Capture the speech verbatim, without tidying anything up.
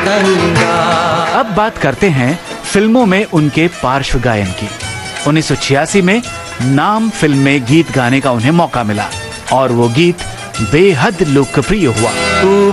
गंगा। अब बात करते हैं फिल्मों में उनके पार्श्व गायन की। उन्नीस सौ छियासी में नाम फिल्म में गीत गाने का उन्हें मौका मिला और वो गीत बेहद लोकप्रिय हुआ।